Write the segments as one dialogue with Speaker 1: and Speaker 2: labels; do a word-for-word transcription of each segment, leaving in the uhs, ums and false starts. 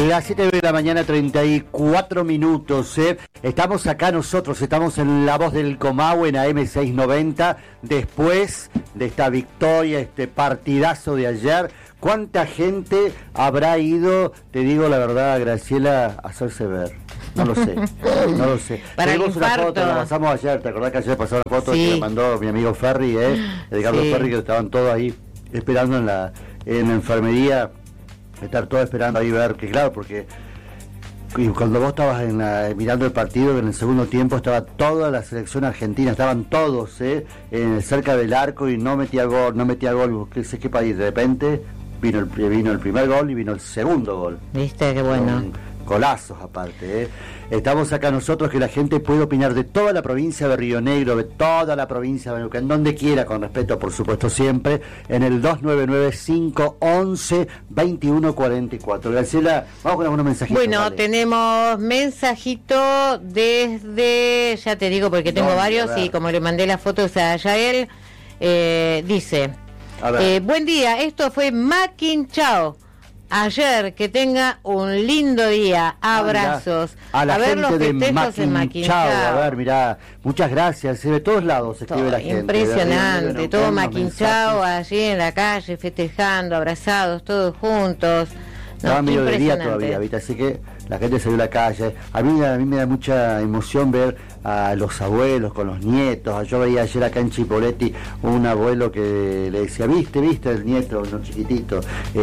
Speaker 1: Las siete de la mañana, treinta y cuatro minutos. ¿eh? Estamos acá nosotros, estamos en La Voz del Comahue, en A M seiscientos noventa, después de esta victoria, este partidazo de ayer. ¿Cuánta gente habrá ido, te digo la verdad, Graciela, a hacerse ver? No lo sé, no lo sé.
Speaker 2: Para
Speaker 1: Tenemos una foto, la pasamos ayer, ¿te acordás que ayer pasó una foto sí. que me mandó mi amigo Ferri, eh? Edgardo sí. Ferri, que estaban todos ahí esperando en la, en la enfermería, estar todos esperando ahí ver, que claro, porque cuando vos estabas en la, mirando el partido, en el segundo tiempo estaba toda la selección argentina, estaban todos eh, en, cerca del arco y no metía gol, no metía gol, qué sé qué país, de repente vino el, vino el primer gol y vino el segundo gol.
Speaker 2: ¿Viste? Qué bueno.
Speaker 1: Con golazos aparte, ¿eh? Estamos acá nosotros, que la gente puede opinar de toda la provincia de Río Negro, de toda la provincia de Neuquén, donde quiera, con respeto, por supuesto, siempre, en el dos nueve nueve, cinco once, veintiuno cuarenta y cuatro. Graciela, vamos con algunos mensajitos.
Speaker 2: Bueno,
Speaker 1: dale.
Speaker 2: Tenemos mensajito desde, ya te digo porque tengo no, varios y como le mandé las fotos a Yael, eh, dice, eh, buen día, esto fue Maquinchao. Ayer, que tenga un lindo día, abrazos.
Speaker 1: Ah, a la
Speaker 2: a ver
Speaker 1: gente
Speaker 2: los
Speaker 1: de
Speaker 2: Maquinchao.
Speaker 1: A ver, mirá, muchas gracias, de todos lados escribe todo, la gente.
Speaker 2: Impresionante, de todo Maquinchao allí en la calle, festejando, abrazados, todos juntos. No,
Speaker 1: estaba medio de día todavía, ¿viste? Así que la gente salió a la calle. A mí, a mí me da mucha emoción ver a los abuelos con los nietos. Yo veía ayer acá en Chipoletti un abuelo que le decía, viste, viste el nieto, uno chiquitito,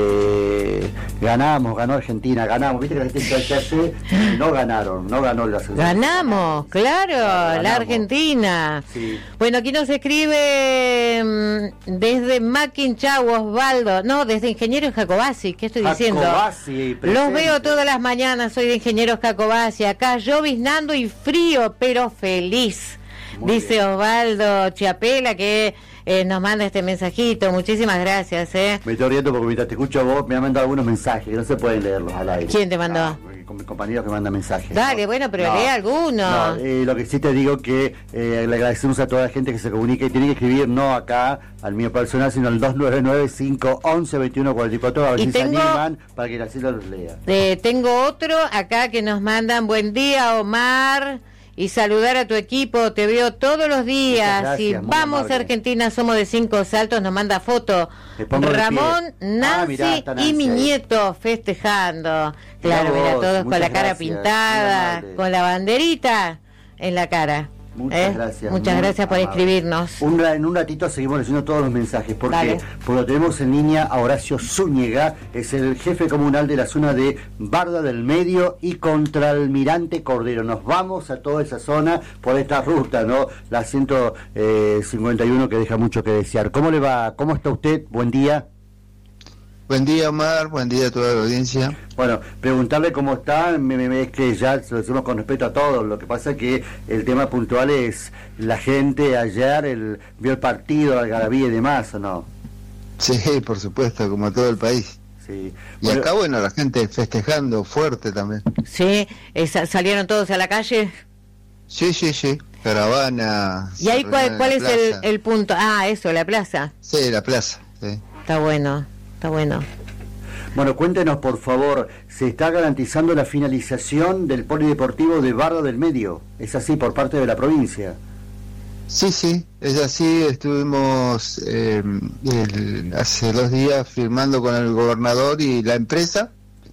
Speaker 1: eh, ganamos, ganó Argentina, ganamos, viste que la gente se hace, no ganaron, no ganó la selección.
Speaker 2: Ganamos, claro, ganamos. La Argentina. Sí. Bueno, aquí nos escribe mmm, desde Maquinchao, Osvaldo, no, desde Ingenieros Jacobasi, ¿qué estoy diciendo?
Speaker 1: Jacobasi,
Speaker 2: los veo todas las mañanas, soy de Ingenieros Jacobasi, acá lloviznando y frío, pero feliz. Muy dice bien. Osvaldo Chiapela, que eh, nos manda este mensajito. Muchísimas gracias. eh.
Speaker 1: Me estoy riendo porque mientras te escucho a vos me han mandado algunos mensajes que no se pueden leerlos al aire.
Speaker 2: ¿Quién te mandó?
Speaker 1: Ah, con mis compañeros que mandan mensajes.
Speaker 2: Dale, ¿no? Bueno, pero no, lee alguno.
Speaker 1: No, eh, lo que sí te digo que eh, le agradecemos a toda la gente que se comunica y tiene que escribir no acá al mío personal, sino al dos nueve nueve, cinco once, veintiuno cuarenta y cuatro, a ver si tengo, se animan para que Graciela los lea.
Speaker 2: Eh, tengo otro acá que nos mandan, buen día Omar, y saludar a tu equipo, te veo todos los días. Gracias, y vamos amable. Argentina, somos de Cinco Saltos, nos manda foto Ramón, Nancy ah, mirá, y mi nieto festejando. Claro, mira, todos con la cara gracias, pintada, con la banderita en la cara.
Speaker 1: Muchas
Speaker 2: ¿Eh?
Speaker 1: gracias.
Speaker 2: Muchas gracias por amable. escribirnos.
Speaker 1: Un, en un ratito seguimos leyendo todos los mensajes, porque, porque lo tenemos en línea a Horacio Zúñiga, es el jefe comunal de la zona de Barda del Medio y Contralmirante Cordero. Nos vamos a toda esa zona por esta ruta, ¿no? La ciento cincuenta y uno que deja mucho que desear. ¿Cómo le va? ¿Cómo está usted? Buen día.
Speaker 3: Buen día, Omar, buen día a toda la audiencia.
Speaker 1: Bueno, preguntarle cómo está, me, me, es que ya se lo decimos con respeto a todos, lo que pasa es que el tema puntual es la gente ayer, el, vio el partido, algarabía y demás, ¿o no?
Speaker 3: Sí, por supuesto, como todo el país.
Speaker 1: Sí.
Speaker 3: Y bueno, acá, bueno, la gente festejando fuerte también.
Speaker 2: Sí, esa, ¿salieron todos a la calle?
Speaker 3: Sí, sí, sí, caravana.
Speaker 2: ¿Y ahí cuál, cuál es el, el punto? Ah, eso, la plaza.
Speaker 3: Sí, la plaza, sí.
Speaker 2: Está bueno. Está bueno.
Speaker 1: Bueno, cuéntenos por favor, ¿se está garantizando la finalización del polideportivo de Barda del Medio? ¿Es así por parte de la provincia?
Speaker 3: Sí, sí, es así. Estuvimos eh, el, hace dos días firmando con el gobernador y la empresa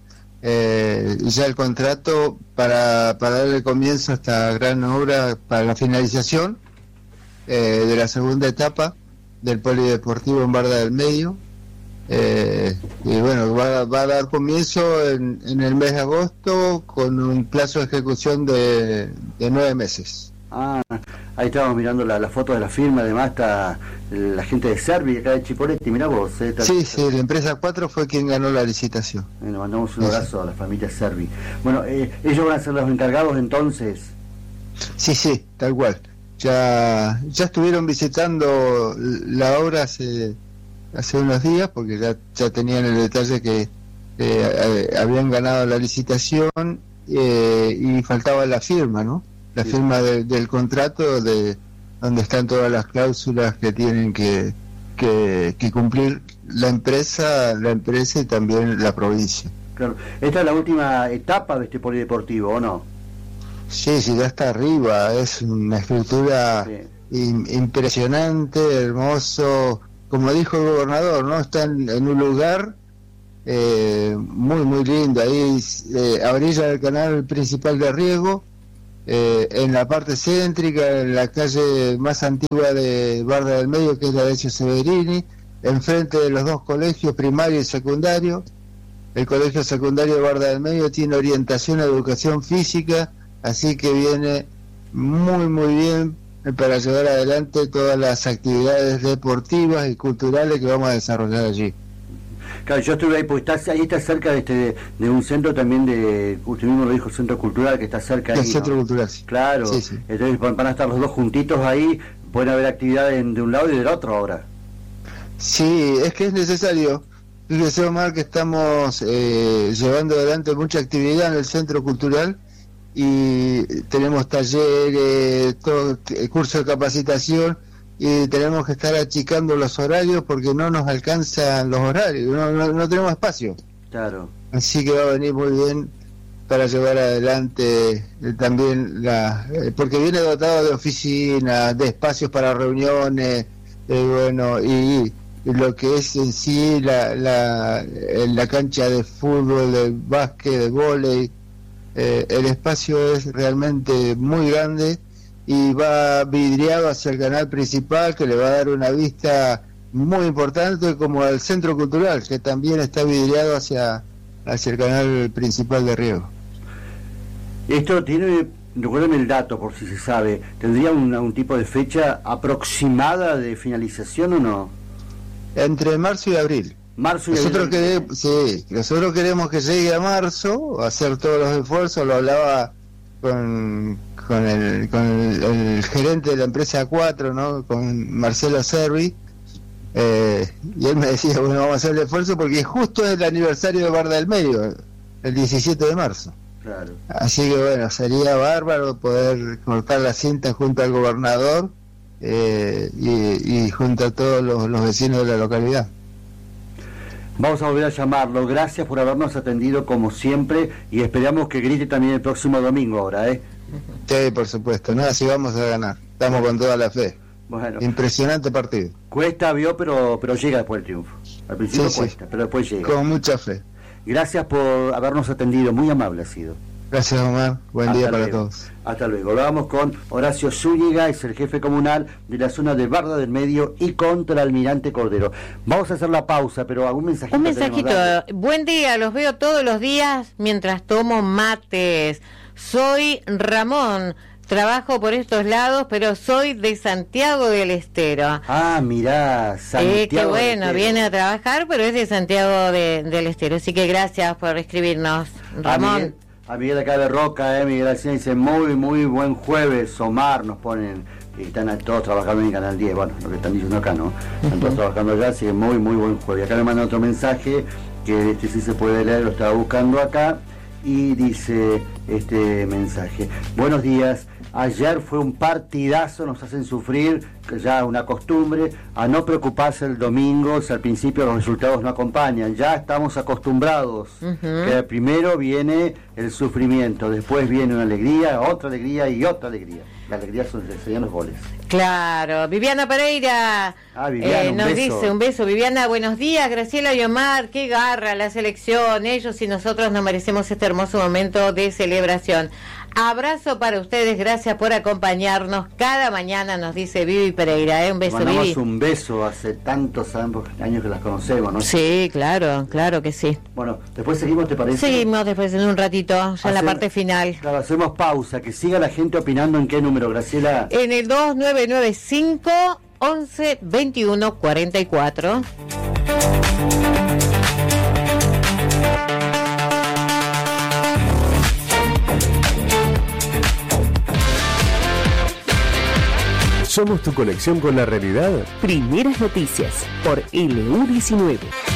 Speaker 3: eh, ya el contrato para, para darle comienzo a esta gran obra para la finalización eh, de la segunda etapa del polideportivo en Barda del Medio. Eh, y bueno, va, va a dar comienzo en, en el mes de agosto con un plazo de ejecución de, de nueve meses.
Speaker 1: Ah, ahí estábamos mirando la, la foto de la firma, además está la gente de Servi, acá de Chipoletti, mirá vos. Eh,
Speaker 3: sí, está... sí, la empresa cuatro fue quien ganó la licitación.
Speaker 1: Bueno, mandamos un abrazo sí. a la familia Servi. Bueno, eh, ¿ellos van a ser los encargados entonces?
Speaker 3: Sí, sí, tal cual. Ya, ya estuvieron visitando la obra hace... hace unos días, porque ya, ya tenían el detalle que eh, habían ganado la licitación eh, y faltaba la firma, ¿no? La sí. firma de, del contrato de donde están todas las cláusulas que tienen que, que, que cumplir la empresa, la empresa y también la provincia.
Speaker 1: Claro. Esta es la última etapa de este polideportivo, ¿o no?
Speaker 3: Sí, sí, ya está arriba, es una estructura sí. in, impresionante, hermoso, como dijo el gobernador, ¿no? Está en, en un lugar eh, muy, muy lindo, ahí eh, a orilla del canal principal de riego, eh, en la parte céntrica, en la calle más antigua de Barda del Medio, que es la de Decio Severini, enfrente de los dos colegios, primario y secundario. El colegio secundario de Barda del Medio tiene orientación a educación física, así que viene muy muy bien para llevar adelante todas las actividades deportivas y culturales que vamos a desarrollar allí.
Speaker 1: Claro, yo estuve ahí, porque está, ahí está cerca de, este, de, de un centro también de, usted mismo lo dijo, centro cultural, que está cerca ahí,
Speaker 3: el centro
Speaker 1: ¿no?
Speaker 3: cultural, sí.
Speaker 1: Claro,
Speaker 3: sí, sí.
Speaker 1: Entonces van a estar los dos juntitos ahí, pueden haber actividades de un lado y del otro ahora.
Speaker 3: Sí, es que es necesario. Fíjese, Omar, que estamos eh, llevando adelante mucha actividad en el centro cultural y tenemos talleres, todo, curso de capacitación, y tenemos que estar achicando los horarios porque no nos alcanzan los horarios, no, no, no tenemos espacio.
Speaker 1: Claro.
Speaker 3: Así que va a venir muy bien para llevar adelante eh, también la eh, porque viene dotado de oficinas, de espacios para reuniones, eh, bueno, y, y lo que es en sí la, la, la cancha de fútbol, de básquet, de vóley, eh, el espacio es realmente muy grande y va vidriado hacia el canal principal, que le va a dar una vista muy importante, como al centro cultural, que también está vidriado hacia, hacia el canal principal de riego.
Speaker 1: Esto tiene, recuérdenme el dato por si se sabe, ¿tendría un, un tipo de fecha aproximada de finalización o no?
Speaker 3: Entre marzo y abril.
Speaker 1: Marzo y
Speaker 3: nosotros
Speaker 1: abril.
Speaker 3: Queremos, sí, nosotros queremos que llegue a marzo, hacer todos los esfuerzos, lo hablaba con, con, el, con el, el gerente de la empresa A cuatro, ¿no? Con Marcelo Servi, eh, y él me decía, bueno, vamos a hacer el esfuerzo porque justo es el aniversario de Barda del Medio, el diecisiete de marzo.
Speaker 1: Claro.
Speaker 3: Así que bueno, sería bárbaro poder cortar la cinta junto al gobernador eh, y, y junto a todos los, los vecinos de la localidad.
Speaker 1: Vamos a volver a llamarlo. Gracias por habernos atendido como siempre y esperamos que grite también el próximo domingo ahora, ¿eh?
Speaker 3: Sí, por supuesto. No, así vamos a ganar. Estamos con toda la fe.
Speaker 1: Bueno.
Speaker 3: Impresionante partido.
Speaker 1: Cuesta, vio, pero pero llega después el triunfo. Al principio
Speaker 3: sí,
Speaker 1: cuesta,
Speaker 3: sí.
Speaker 1: pero después llega.
Speaker 3: Con mucha fe.
Speaker 1: Gracias por habernos atendido. Muy amable ha sido.
Speaker 3: Gracias, Omar. Buen
Speaker 1: Hasta
Speaker 3: día para
Speaker 1: luego.
Speaker 3: todos.
Speaker 1: Hasta luego. Hablamos con Horacio Zúñiga, es el jefe comunal de la zona de Barda del Medio y contra Almirante Cordero. Vamos a hacer la pausa, pero algún mensajito.
Speaker 2: Un mensajito. Buen día, los veo todos los días mientras tomo mates. Soy Ramón, trabajo por estos lados, pero soy de Santiago del Estero.
Speaker 1: Ah, mirá, Santiago.
Speaker 2: Eh, qué bueno, viene a trabajar, pero es de Santiago de, del Estero. Así que gracias por escribirnos, Ramón.
Speaker 1: A Miguel acá de Roca, eh, Miguel Alcina dice, muy, muy buen jueves, Omar, nos ponen, y están todos trabajando en el Canal diez, bueno, lo que están diciendo acá, ¿no? Están todos trabajando allá, así que muy, muy buen jueves. Acá me mandan otro mensaje, que este sí se puede leer, lo estaba buscando acá, y dice este mensaje, buenos días, ayer fue un partidazo, nos hacen sufrir, ya una costumbre, a no preocuparse el domingo si al principio los resultados no acompañan, ya estamos acostumbrados, uh-huh. que primero viene el sufrimiento, después viene una alegría, otra alegría y otra alegría. La alegría son, serían los goles.
Speaker 2: Claro, Viviana Pereira
Speaker 1: ah, Viviana,
Speaker 2: eh, nos
Speaker 1: beso.
Speaker 2: dice, un beso, Viviana, buenos días, Graciela y Omar, qué garra la selección, ellos y nosotros nos merecemos este hermoso momento de celebración. Abrazo para ustedes, gracias por acompañarnos cada mañana, nos dice Vivi Pereira, ¿eh? Un beso,
Speaker 1: Mandamos
Speaker 2: Vivi.
Speaker 1: un beso, hace tantos años que las conocemos, ¿no?
Speaker 2: Sí, claro, claro que sí.
Speaker 1: Bueno, después seguimos, ¿te parece?
Speaker 2: Seguimos después en un ratito, ya Hacemos, en la parte final.
Speaker 1: Claro, hacemos pausa, que siga la gente opinando. ¿En qué número, Graciela?
Speaker 2: En el dos nueve nueve cinco, once, veintiuno, cuarenta y cuatro.
Speaker 4: Somos tu conexión con la realidad.
Speaker 5: Primeras noticias por L U diecinueve.